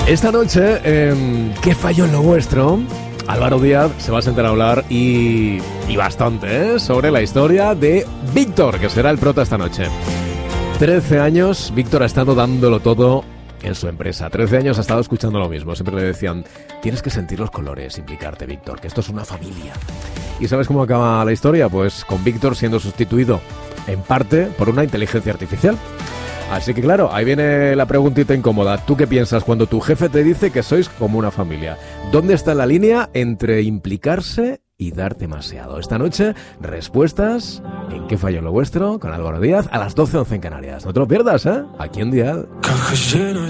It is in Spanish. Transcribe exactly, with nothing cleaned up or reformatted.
Esta noche, eh, ¿qué falló en lo vuestro? Álvaro Díaz se va a sentar a hablar y, y bastante, ¿eh? Sobre la historia de Víctor, que será el prota esta noche. trece años, Víctor ha estado dándolo todo en su empresa. trece años ha estado escuchando lo mismo. Siempre le decían, tienes que sentir los colores, implicarte, Víctor, que esto es una familia. ¿Y sabes cómo acaba la historia? Pues con Víctor siendo sustituido, en parte, por una inteligencia artificial. Así que claro, ahí viene la preguntita incómoda. ¿Tú qué piensas cuando tu jefe te dice que sois como una familia? ¿Dónde está la línea entre implicarse y dar demasiado? Esta noche, respuestas en ¿Qué falló en lo vuestro? Con Álvaro Díaz a las doce once en Canarias. No te lo pierdas, ¿eh? Aquí en Dial.